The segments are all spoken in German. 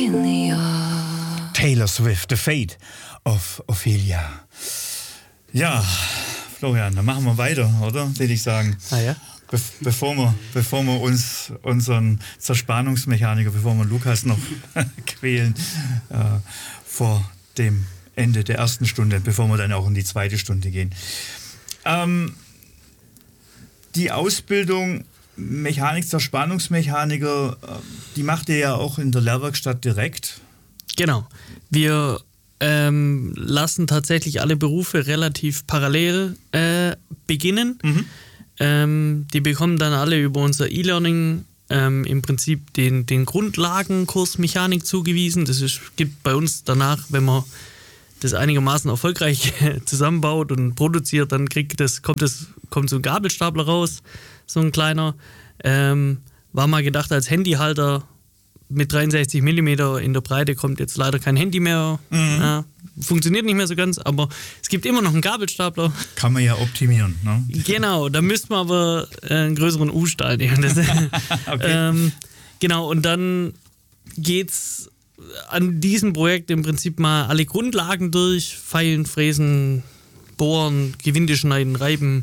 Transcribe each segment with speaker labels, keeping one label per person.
Speaker 1: Ophelia.
Speaker 2: Taylor Swift, The Fate of Ophelia. Ja, Florian, dann machen wir weiter, oder? Würde ich sagen.
Speaker 3: Ah ja?
Speaker 2: Bevor wir uns unseren Zerspannungsmechaniker, bevor wir Lukas noch quälen, vor dem Ende der ersten Stunde, bevor wir dann auch in die zweite Stunde gehen. Die Ausbildung Zerspannungsmechaniker, die macht ihr ja auch in der Lehrwerkstatt direkt.
Speaker 3: Genau. Wir lassen tatsächlich alle Berufe relativ parallel beginnen. Die bekommen dann alle über unser E-Learning im Prinzip den Grundlagenkurs Mechanik zugewiesen. Gibt bei uns danach, wenn man das einigermaßen erfolgreich zusammenbaut und produziert, dann kommt so ein Gabelstapler raus, so ein kleiner. War mal gedacht als Handyhalter mit 63 mm in der Breite, kommt jetzt leider kein Handy mehr. Ja, funktioniert nicht mehr so ganz, aber es gibt immer noch einen Gabelstapler.
Speaker 2: Kann man ja optimieren, ne?
Speaker 3: Genau, da müsste man aber einen größeren U-Stahl nehmen.
Speaker 2: Okay.
Speaker 3: Genau, und dann geht's an diesem Projekt im Prinzip mal alle Grundlagen durch. Feilen, Fräsen, Bohren, Gewinde schneiden, reiben,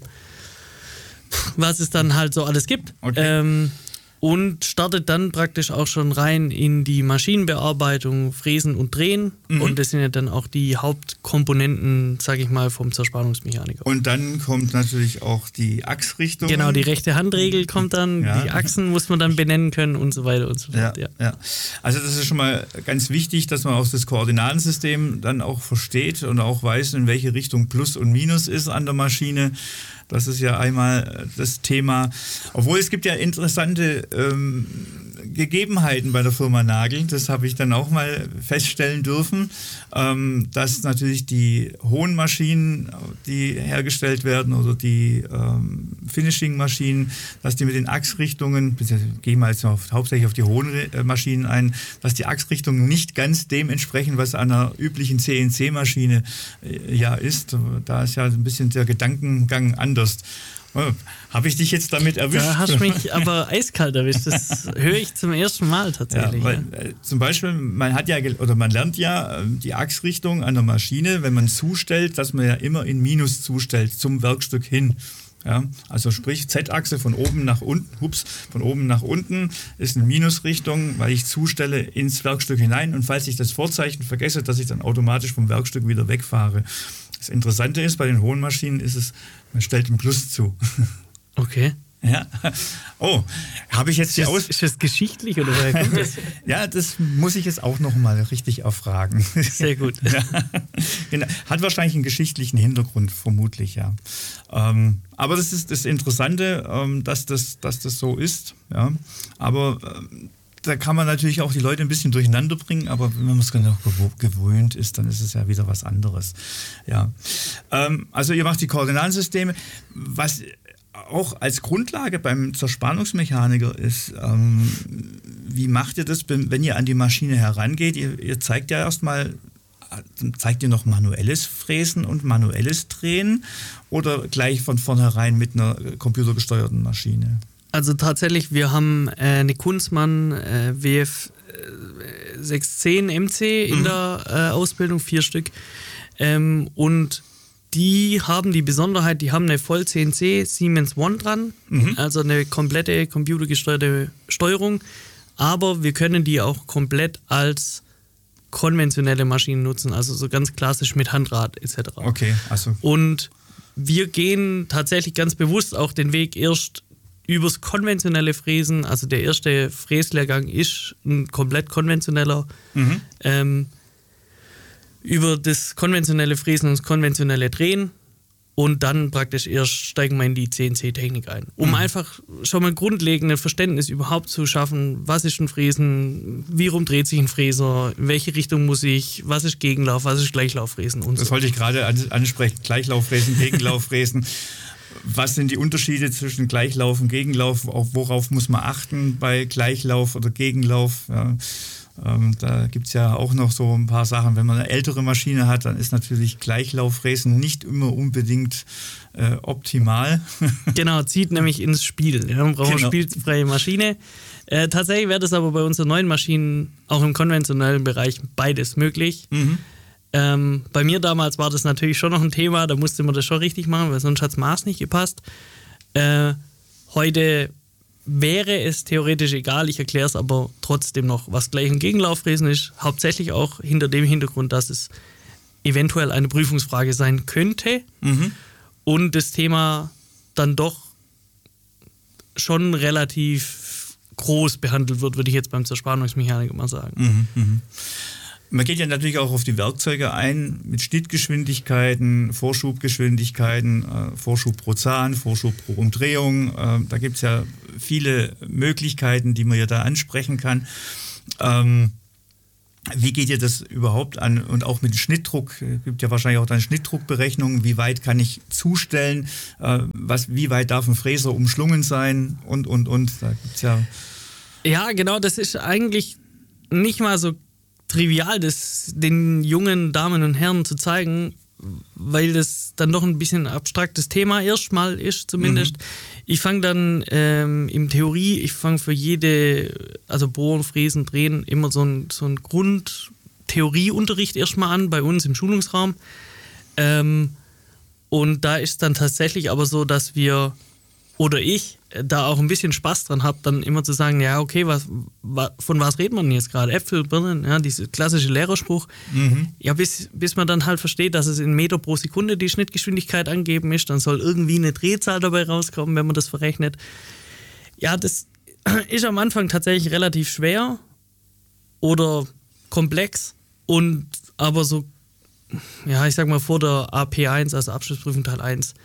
Speaker 3: was es dann halt so alles gibt.
Speaker 2: Okay.
Speaker 3: Und startet dann praktisch auch schon rein in die Maschinenbearbeitung, Fräsen und Drehen. Und das sind ja dann auch die Hauptkomponenten, sag ich mal, vom Zerspannungsmechaniker.
Speaker 2: Und dann kommt natürlich auch die Achsrichtung.
Speaker 3: Genau, die rechte Handregel kommt dann, die Achsen muss man dann benennen können und so weiter und so fort.
Speaker 2: Ja. Also das ist schon mal ganz wichtig, dass man auch das Koordinatensystem dann auch versteht und auch weiß, in welche Richtung Plus und Minus ist an der Maschine. Das ist ja einmal das Thema. Obwohl es gibt ja interessante Gegebenheiten bei der Firma Nagel. Das habe ich dann auch mal feststellen dürfen, dass natürlich die hohen Maschinen, die hergestellt werden oder die Finishing-Maschinen, dass die mit den Achsrichtungen, gehen wir jetzt hauptsächlich auf die hohen Maschinen ein, dass die Achsrichtungen nicht ganz dem entsprechen, was an einer üblichen CNC-Maschine ist. Da ist ja ein bisschen der Gedankengang anders. Habe ich dich jetzt damit erwischt?
Speaker 3: Da hast du mich aber eiskalt erwischt. Das höre ich zum ersten Mal tatsächlich.
Speaker 2: Ja, weil, zum Beispiel, man lernt ja die Achsrichtung an der Maschine, wenn man zustellt, dass man ja immer in Minus zustellt zum Werkstück hin. Ja, also sprich Z-Achse von oben nach unten ist eine Minusrichtung, weil ich zustelle ins Werkstück hinein und falls ich das Vorzeichen vergesse, dass ich dann automatisch vom Werkstück wieder wegfahre. Das Interessante ist, bei den hohen Maschinen ist es, man stellt ein Plus zu.
Speaker 3: Okay.
Speaker 2: Ja. Oh, habe ich jetzt
Speaker 3: Ist das geschichtlich oder woher kommt das?
Speaker 2: Ja, das muss ich jetzt auch noch mal richtig erfragen.
Speaker 3: Sehr gut.
Speaker 2: Ja. Genau. Hat wahrscheinlich einen geschichtlichen Hintergrund, vermutlich, ja. Aber das ist das Interessante, dass das so ist. Ja. Aber da kann man natürlich auch die Leute ein bisschen durcheinander bringen, aber wenn man es genau gewöhnt ist, dann ist es ja wieder was anderes. Ja. Also ihr macht die Koordinatensysteme. Was auch als Grundlage beim Zerspannungsmechaniker ist, wie macht ihr das, wenn ihr an die Maschine herangeht? Ihr zeigt ja erstmal, zeigt ihr noch manuelles Fräsen und manuelles Drehen oder gleich von vornherein mit einer computergesteuerten Maschine?
Speaker 3: Also tatsächlich, wir haben eine Kunstmann WF 610 MC in der Ausbildung, 4 Stück. Und die haben die Besonderheit, die haben eine Voll-CNC Siemens One dran, also eine komplette computergesteuerte Steuerung, aber wir können die auch komplett als konventionelle Maschinen nutzen, also so ganz klassisch mit Handrad etc.
Speaker 2: Okay, also.
Speaker 3: Und wir gehen tatsächlich ganz bewusst auch den Weg erst übers konventionelle Fräsen, also der erste Fräslehrgang ist ein komplett konventioneller, über das konventionelle Fräsen und das konventionelle Drehen und dann praktisch erst steigen wir in die CNC-Technik ein. Um einfach schon mal grundlegendes Verständnis überhaupt zu schaffen, was ist ein Fräsen, wie rum dreht sich ein Fräser, in welche Richtung muss ich, was ist Gegenlauf, was ist Gleichlauffräsen und so.
Speaker 2: Das wollte ich gerade ansprechen, Gleichlauffräsen, Gegenlauffräsen. Was sind die Unterschiede zwischen Gleichlauf und Gegenlauf? Worauf muss man achten bei Gleichlauf oder Gegenlauf? Ja. Da gibt es ja auch noch so ein paar Sachen. Wenn man eine ältere Maschine hat, dann ist natürlich Gleichlauffräsen nicht immer unbedingt optimal.
Speaker 3: Genau, zieht nämlich ins Spiel. Ja, man braucht eine spielfreie Maschine. Tatsächlich wäre das aber bei unseren neuen Maschinen auch im konventionellen Bereich beides möglich. Bei mir damals war das natürlich schon noch ein Thema, da musste man das schon richtig machen, weil sonst hat das Maß nicht gepasst. Heute wäre es theoretisch egal, ich erkläre es aber trotzdem noch, was Gleich- und Gegenlauffräsen ist. Hauptsächlich auch hinter dem Hintergrund, dass es eventuell eine Prüfungsfrage sein könnte und das Thema dann doch schon relativ groß behandelt wird, würde ich jetzt beim Zerspannungsmechaniker mal sagen.
Speaker 2: Man geht ja natürlich auch auf die Werkzeuge ein, mit Schnittgeschwindigkeiten, Vorschubgeschwindigkeiten, Vorschub pro Zahn, Vorschub pro Umdrehung. Da gibt es ja viele Möglichkeiten, die man ja da ansprechen kann. Wie geht ihr das überhaupt an? Und auch mit Schnittdruck, es gibt ja wahrscheinlich auch dann Schnittdruckberechnungen, wie weit kann ich zustellen, wie weit darf ein Fräser umschlungen sein und. Da gibt's ja.
Speaker 3: Ja, genau, das ist eigentlich nicht mal so trivial, das den jungen Damen und Herren zu zeigen, weil das dann doch ein bisschen ein abstraktes Thema erstmal ist zumindest. Ich fange dann ich fange für jede, also Bohren, Fräsen, Drehen, immer so ein Grundtheorieunterricht erstmal an, bei uns im Schulungsraum. Und da ist dann tatsächlich aber so, dass wir, oder ich, da auch ein bisschen Spaß dran habe, dann immer zu sagen, ja, okay, von was redet man jetzt gerade? Äpfel, Birnen, ja, dieser klassische Lehrerspruch. Ja, bis man dann halt versteht, dass es in Meter pro Sekunde die Schnittgeschwindigkeit angegeben ist, dann soll irgendwie eine Drehzahl dabei rauskommen, wenn man das verrechnet. Ja, das ist am Anfang tatsächlich relativ schwer oder komplex und aber so, ja, ich sag mal vor der AP1, also Abschlussprüfung Teil 1,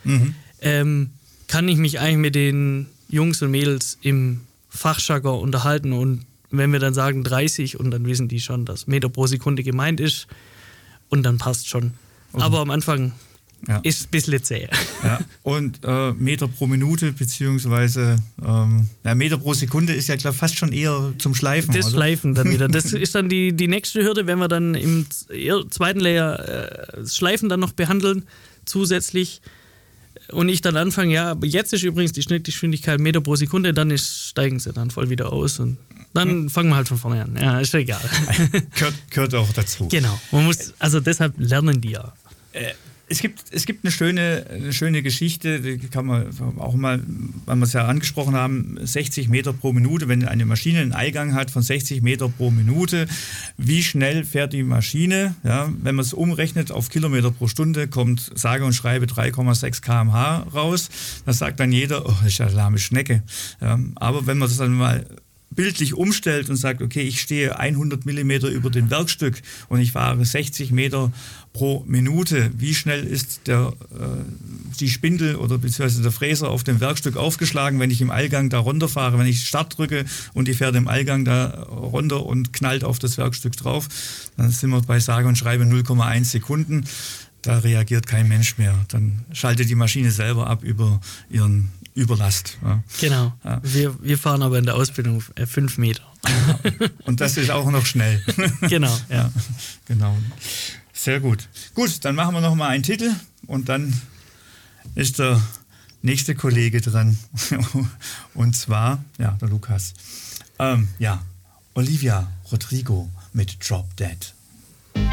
Speaker 3: kann ich mich eigentlich mit den Jungs und Mädels im Fachjargon unterhalten und wenn wir dann sagen 30 und dann wissen die schon, dass Meter pro Sekunde gemeint ist und dann passt schon. Aber am Anfang ist ein bisschen zäh.
Speaker 2: Ja. Und Meter pro Minute beziehungsweise Meter pro Sekunde ist ja klar fast schon eher zum Schleifen.
Speaker 3: Das Schleifen dann wieder. Das ist dann die nächste Hürde, wenn wir dann im zweiten Layer das Schleifen dann noch behandeln zusätzlich. Und ich dann anfange, ja, aber jetzt ist übrigens die Schnittgeschwindigkeit Meter pro Sekunde, dann steigen sie dann voll wieder aus und dann fangen wir halt von vorne an. Ja, ist egal.
Speaker 2: Gehört auch dazu.
Speaker 3: Genau. Also deshalb lernen die ja.
Speaker 2: Es gibt eine schöne Geschichte, die kann man auch mal, weil wir es ja angesprochen haben, 60 Meter pro Minute, wenn eine Maschine einen Eingang hat von 60 Meter pro Minute, wie schnell fährt die Maschine? Ja, wenn man es umrechnet auf Kilometer pro Stunde, kommt sage und schreibe 3,6 km/h raus. Da sagt dann jeder, oh, das ist ja eine lahme Schnecke. Ja, aber wenn man das dann mal bildlich umstellt und sagt, okay, ich stehe 100 Millimeter über dem Werkstück und ich fahre 60 Meter pro Minute. Wie schnell ist die Spindel oder beziehungsweise der Fräser auf dem Werkstück aufgeschlagen, wenn ich im Allgang da runterfahre, wenn ich Start drücke und die fährt im Allgang da runter und knallt auf das Werkstück drauf, dann sind wir bei sage und schreibe 0,1 Sekunden. Da reagiert kein Mensch mehr. Dann schaltet die Maschine selber ab über ihren Überlast. Ja.
Speaker 3: Genau. Ja. Wir fahren aber in der Ausbildung 5 Meter.
Speaker 2: Und das ist auch noch schnell.
Speaker 3: Genau. Ja.
Speaker 2: Genau. Sehr gut. Gut, dann machen wir noch mal einen Titel und dann ist der nächste Kollege dran. Und zwar, der Lukas. Olivia Rodrigo mit Drop Dead.